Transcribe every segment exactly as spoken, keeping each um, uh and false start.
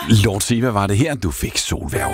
Lord Siva var det her, du fik Solværv.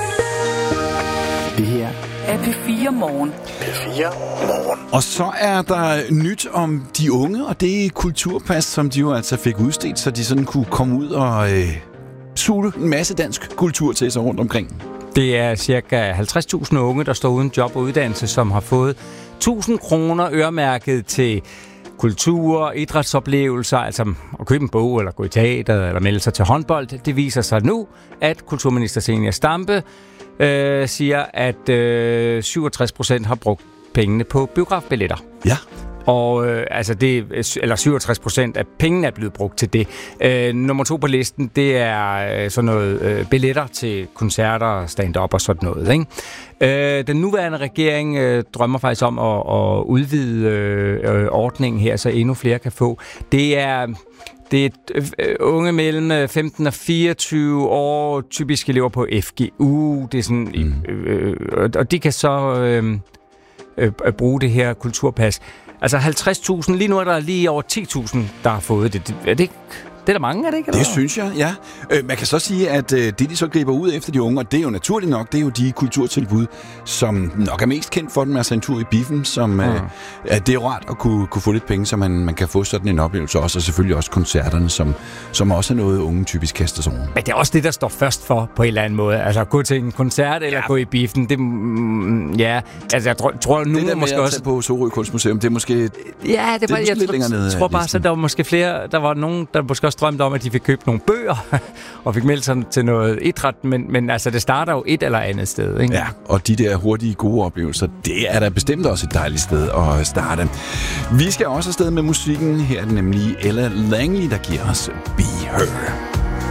Det her er P fire Morgen. P fire Morgen. Og så er der nyt om de unge, og det er kulturpas, som de jo altså fik udstedt, så de sådan kunne komme ud og øh, suge en masse dansk kultur til sig rundt omkring. Det er cirka halvtreds tusind unge, der står uden job og uddannelse, som har fået tusind kroner øremærket til kultur, idrætsoplevelser, altså at købe en bog, eller gå i teater, eller melde sig til håndbold. Det viser sig nu, at kulturminister Zenia Stampe øh, siger, at øh, syvogtres procent har brugt pengene på biografbilletter. Ja. Og øh, altså det, eller syvogtres procent af pengene er blevet brugt til det. Øh, nummer to på listen, det er øh, sådan noget øh, billetter til koncerter, stand-up og sådan noget, ikke? Øh, den nuværende regering øh, drømmer faktisk om at, at udvide øh, ordningen her, så endnu flere kan få. Det er Det er øh, unge mellem femten og fireogtyve år, typisk elever på F G U. Det er sådan, mm. øh, øh, og de kan så øh, øh, bruge det her kulturpas. Altså halvtreds tusind, lige nu er der lige over ti tusind, der har fået det. Er det Det er der mange, er det ikke? Eller? Det synes jeg, ja. Øh, man kan så sige, at øh, det, de så griber ud efter de unge, og det er jo naturligt nok, det er jo de kulturtilbud, som nok er mest kendt for dem, altså en tur i biffen, som mm. øh, det er rart at kunne, kunne få lidt penge, så man, man kan få sådan en oplevelse også, og selvfølgelig også koncerterne, som, som også er noget, unge typisk kaster sig over. Men det er også det, der står først for, på en eller anden måde. Altså, gå til en koncert eller ja. gå i biffen, det, mm, ja, altså, jeg tror, tror nu det der måske med også... at tage på Sorø Kunstmuseum, det er måske... Ja, det var, det er jeg lidt længere nede. Jeg tror bare, så der var måske flere, der var nogen, der måske også drømte om, at de fik købt nogle bøger, og fik meldt sig til noget idræt, men, men altså, det starter jo et eller andet sted, ikke? Ja, og de der hurtige, gode oplevelser, det er da bestemt også et dejligt sted at starte. Vi skal også afsted med musikken. Her er det nemlig Ella Langley, der giver os Be Her.